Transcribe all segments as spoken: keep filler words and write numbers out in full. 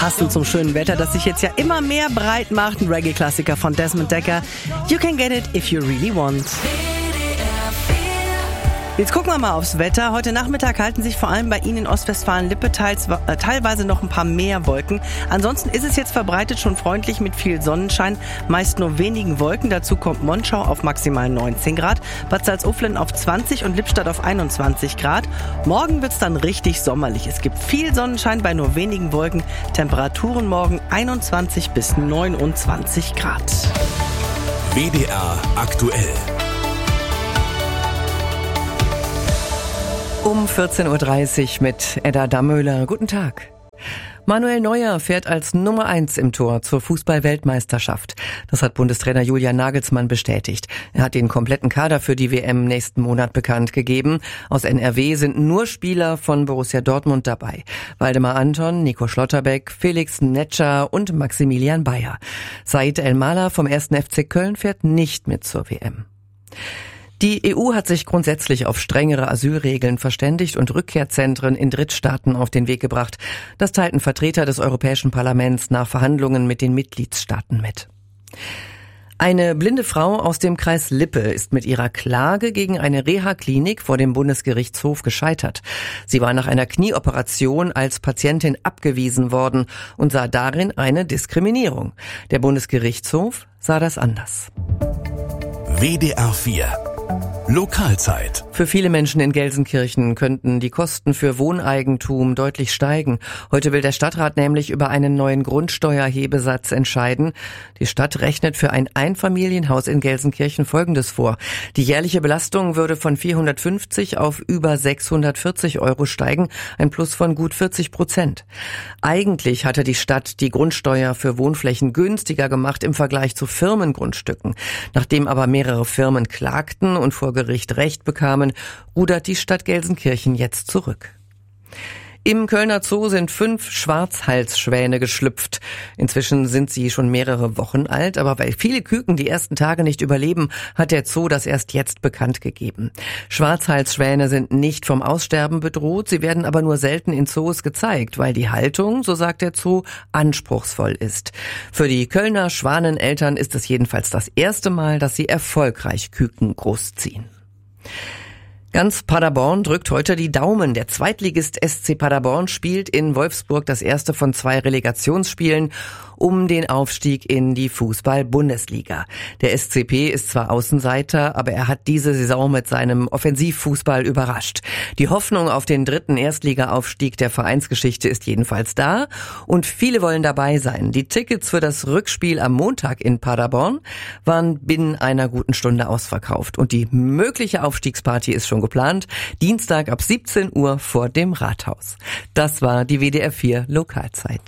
Passend zum schönen Wetter, das sich jetzt ja immer mehr breit macht. Ein Reggae-Klassiker von Desmond Dekker. You can get it if you really want. Jetzt gucken wir mal aufs Wetter. Heute Nachmittag halten sich vor allem bei Ihnen in Ostwestfalen-Lippe teils, äh, teilweise noch ein paar mehr Wolken. Ansonsten ist es jetzt verbreitet schon freundlich mit viel Sonnenschein, meist nur wenigen Wolken. Dazu kommt Monschau auf maximal neunzehn Grad, Bad Salzuflen auf zwanzig und Lippstadt auf einundzwanzig Grad. Morgen wird's dann richtig sommerlich. Es gibt viel Sonnenschein bei nur wenigen Wolken. Temperaturen morgen einundzwanzig bis neunundzwanzig Grad. W D R aktuell. Um vierzehn Uhr dreißig mit Edda Dammöhler. Guten Tag. Manuel Neuer fährt als Nummer eins im Tor zur Fußball-Weltmeisterschaft. Das hat Bundestrainer Julian Nagelsmann bestätigt. Er hat den kompletten Kader für die W M nächsten Monat bekannt gegeben. Aus N R W sind nur Spieler von Borussia Dortmund dabei. Waldemar Anton, Nico Schlotterbeck, Felix Netscher und Maximilian Bayer. Said El-Mala vom ersten F C Köln fährt nicht mit zur W M. Die E U hat sich grundsätzlich auf strengere Asylregeln verständigt und Rückkehrzentren in Drittstaaten auf den Weg gebracht. Das teilten Vertreter des Europäischen Parlaments nach Verhandlungen mit den Mitgliedstaaten mit. Eine blinde Frau aus dem Kreis Lippe ist mit ihrer Klage gegen eine Reha-Klinik vor dem Bundesgerichtshof gescheitert. Sie war nach einer Knieoperation als Patientin abgewiesen worden und sah darin eine Diskriminierung. Der Bundesgerichtshof sah das anders. W D R vier Lokalzeit. Für viele Menschen in Gelsenkirchen könnten die Kosten für Wohneigentum deutlich steigen. Heute will der Stadtrat nämlich über einen neuen Grundsteuerhebesatz entscheiden. Die Stadt rechnet für ein Einfamilienhaus in Gelsenkirchen Folgendes vor. Die jährliche Belastung würde von vierhundertfünfzig auf über sechshundertvierzig Euro steigen, ein Plus von gut vierzig Prozent. Eigentlich hatte die Stadt die Grundsteuer für Wohnflächen günstiger gemacht im Vergleich zu Firmengrundstücken. Nachdem aber mehrere Firmen klagten und vor Gericht Recht bekamen, rudert die Stadt Gelsenkirchen jetzt zurück. Im Kölner Zoo sind fünf Schwarzhalsschwäne geschlüpft. Inzwischen sind sie schon mehrere Wochen alt, aber weil viele Küken die ersten Tage nicht überleben, hat der Zoo das erst jetzt bekannt gegeben. Schwarzhalsschwäne sind nicht vom Aussterben bedroht, sie werden aber nur selten in Zoos gezeigt, weil die Haltung, so sagt der Zoo, anspruchsvoll ist. Für die Kölner Schwaneneltern ist es jedenfalls das erste Mal, dass sie erfolgreich Küken großziehen. Ganz Paderborn drückt heute die Daumen. Der Zweitligist S C Paderborn spielt in Wolfsburg das erste von zwei Relegationsspielen um den Aufstieg in die Fußball-Bundesliga. Der S C P ist zwar Außenseiter, aber er hat diese Saison mit seinem Offensivfußball überrascht. Die Hoffnung auf den dritten Erstliga-Aufstieg der Vereinsgeschichte ist jedenfalls da und viele wollen dabei sein. Die Tickets für das Rückspiel am Montag in Paderborn waren binnen einer guten Stunde ausverkauft und die mögliche Aufstiegsparty ist schon geplant. Dienstag ab siebzehn Uhr vor dem Rathaus. Das war die W D R vier Lokalzeit.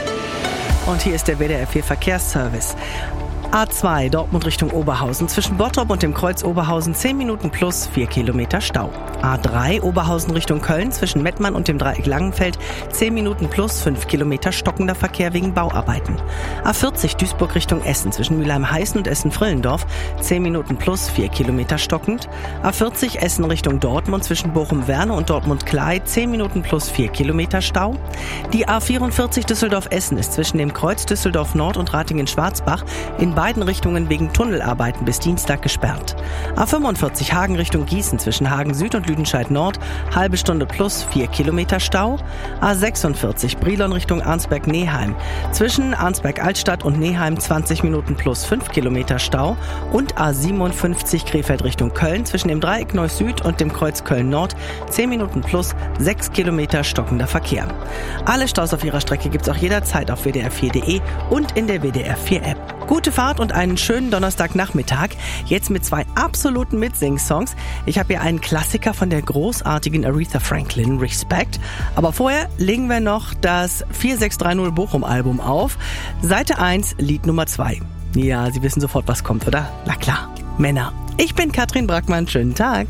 Und hier ist der W D R vier Verkehrsservice. A zwei Dortmund Richtung Oberhausen. Zwischen Bottrop und dem Kreuz Oberhausen zehn Minuten plus vier Kilometer Stau. A drei Oberhausen Richtung Köln. Zwischen Mettmann und dem Dreieck Langenfeld zehn Minuten plus fünf Kilometer stockender Verkehr wegen Bauarbeiten. A vierzig Duisburg Richtung Essen. Zwischen Mülheim-Heißen und Essen-Frillendorf zehn Minuten plus vier Kilometer stockend. A vierzig Essen Richtung Dortmund. Zwischen Bochum-Werne und Dortmund-Klei zehn Minuten plus vier Kilometer Stau. Die A vierundvierzig Düsseldorf-Essen ist zwischen dem Kreuz Düsseldorf-Nord und Ratingen-Schwarzbach in beiden Richtungen wegen Tunnelarbeiten bis Dienstag gesperrt. A fünfundvierzig Hagen Richtung Gießen zwischen Hagen Süd und Lüdenscheid Nord, halbe Stunde plus vier Kilometer Stau. A sechsundvierzig Brilon Richtung Arnsberg-Neheim. Zwischen Arnsberg-Altstadt und Neheim zwanzig Minuten plus fünf Kilometer Stau. Und A siebenundfünfzig Krefeld Richtung Köln zwischen dem Dreieck Neuss Süd und dem Kreuz Köln Nord zehn Minuten plus sechs Kilometer stockender Verkehr. Alle Staus auf ihrer Strecke gibt's auch jederzeit auf w d r vier punkt de und in der W D R vier App. Gute Fahrt und einen schönen Donnerstagnachmittag. Jetzt mit zwei absoluten Mitsing-Songs. Ich habe hier einen Klassiker von der großartigen Aretha Franklin, Respect. Aber vorher legen wir noch das vier sechs drei null Bochum-Album auf. Seite eins, Lied Nummer zwei. Ja, Sie wissen sofort, was kommt, oder? Na klar, Männer. Ich bin Katrin Brackmann. Schönen Tag.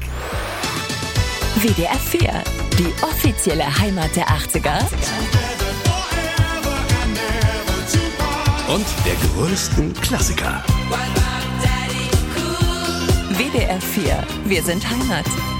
W D R vier, die offizielle Heimat der achtziger. Und der größten Klassiker. W D R vier, wir sind Heimat.